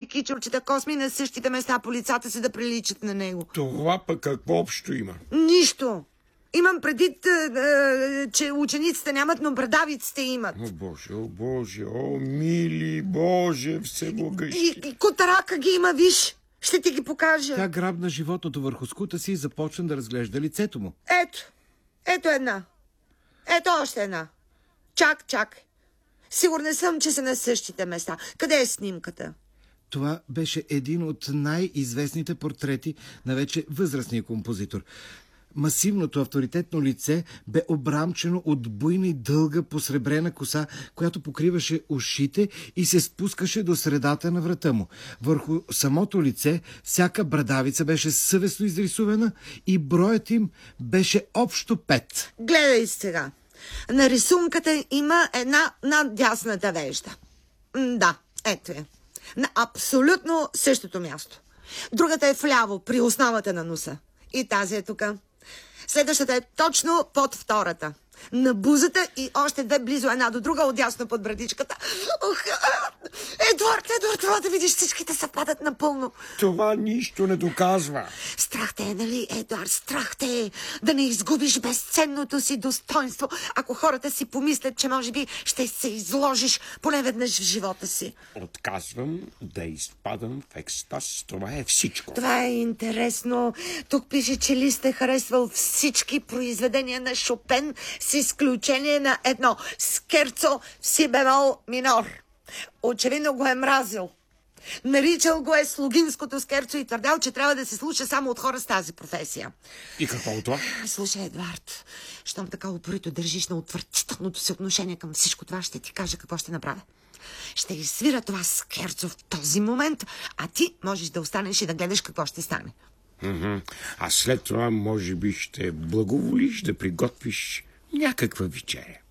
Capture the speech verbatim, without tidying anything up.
кичурчета косми на същите места по лицата си да приличат на него. Това пък какво общо има? Нищо. Имам предвид, че учениците нямат, но брадавиците имат. О, Боже, о, Боже, о, мили Боже, всемогъщ. И, и котарака ги има, виж. Ще ти ги покажа. Тя грабна животното върху скута си и започна да разглежда лицето му. Ето, ето една. Ето още една. Чак, чак. Сигурна съм, че са на същите места. Къде е снимката? Това беше един от най-известните портрети на вече възрастния композитор. Масивното авторитетно лице бе обрамчено от буйна и дълга посребрена коса, която покриваше ушите и се спускаше до средата на врата му. Върху самото лице всяка брадавица беше съвестно изрисувана и броят им беше общо пет. Гледай сега. На рисунката има една над дясната вежда. М, да, ето е. На абсолютно същото място. Другата е вляво, при основата на носа. И тази е тук. Следващата е точно под втората. На бузата и още две близо една до друга, отдясно под брадичката. Ох, Едуард, Едуард, това да видиш, всичките съвпадат напълно. Това нищо не доказва. Страх те е, нали, Едуард? Страх те е да не изгубиш безценното си достоинство, ако хората си помислят, че може би ще се изложиш поне веднъж в живота си. Отказвам да изпадам в екстаз. Това е всичко. Това е интересно. Тук пише, че Лист е харесвал всички произведения на Шопен, с изключение на едно – скерцо в си бемол минор. Очевидно го е мразил. Наричал го е слугинското скерцо и твърдял, че трябва да се слуша само от хора с тази професия. И какво от това? Слушай, Едуард, щом така упорито държиш на отвратителното си отношение към всичко това, ще ти кажа какво ще направя. Ще изсвира това скерцо в този момент, а ти можеш да останеш и да гледаш какво ще стане. Mm-hmm. А след това, може би, ще благоволиш да приготвиш някаква вечеря.